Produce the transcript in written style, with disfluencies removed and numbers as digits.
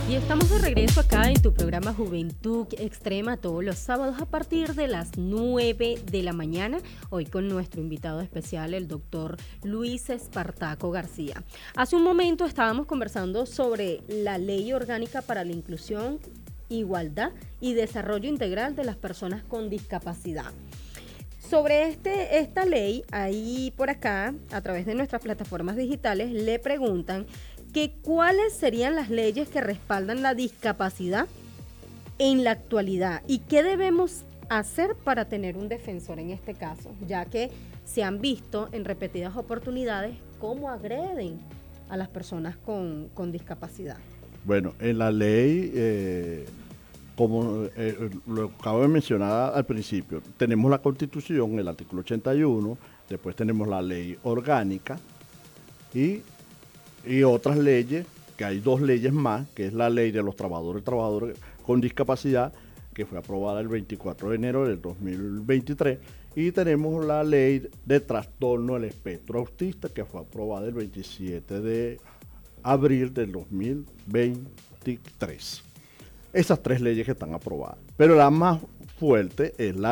Y estamos de regreso acá en tu programa Juventud Extrema todos los sábados a partir de las 9 de la mañana. Hoy con nuestro invitado especial, el doctor Luis Espartaco García. Hace un momento estábamos conversando sobre la Ley Orgánica para la Inclusión, Igualdad y Desarrollo Integral de las Personas con Discapacidad. Sobre esta ley, ahí por acá, a través de nuestras plataformas digitales, le preguntan que cuáles serían las leyes que respaldan la discapacidad en la actualidad y qué debemos hacer para tener un defensor en este caso, ya que se han visto en repetidas oportunidades cómo agreden a las personas con discapacidad. Bueno, en la ley, como lo acabo de mencionar al principio, tenemos la Constitución, el artículo 81, después tenemos la ley orgánica y otras leyes, que hay dos leyes más, que es la ley de los trabajadores con discapacidad, que fue aprobada el 24 de enero del 2023, y tenemos la ley de trastorno del espectro autista, que fue aprobada el 27 de abril del 2023. Esas tres leyes que están aprobadas. Pero la más fuerte es la